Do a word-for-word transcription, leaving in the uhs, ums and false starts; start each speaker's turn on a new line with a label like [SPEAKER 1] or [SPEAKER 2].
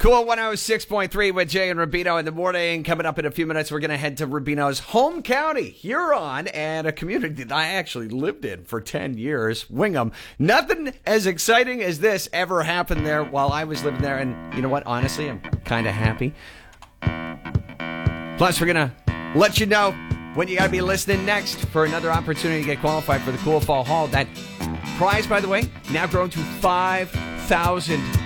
[SPEAKER 1] Cool one oh six point three with Jay and Rubino in the morning. Coming up in a few minutes, we're going to head to Rubino's home county, Huron, and a community that I actually lived in for ten years, Wingham. Nothing as exciting as this ever happened there while I was living there. And you know what? Honestly, I'm kind of happy. Plus, we're going to let you know when you got to be listening next for another opportunity to get qualified for the Cool Fall Haul. That prize, by the way, now grown to five thousand